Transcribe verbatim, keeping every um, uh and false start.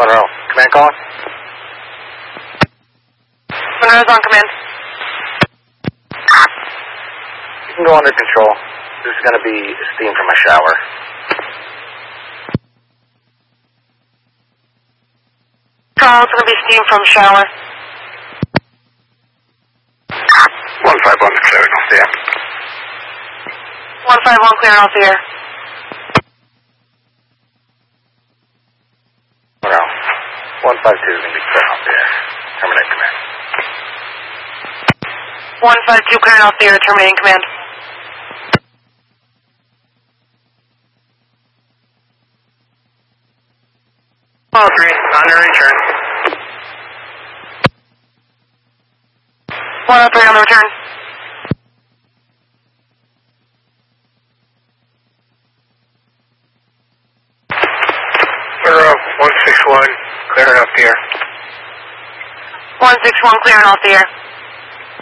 Monroe. Command calling? Monroe's on command. You can go under control. This is going to be steam from my shower. Control, it's going to be steam from shower. one five one, clearing off the air. one five one, clearing off the air. Monroe. one five two is going to be clearing off the air. Terminate command. one five two, clearing off the air, terminating command. Oh, three, on your return. one oh three on the return. Monroe, one six one, clearing off the air. one six one, clearing off the air.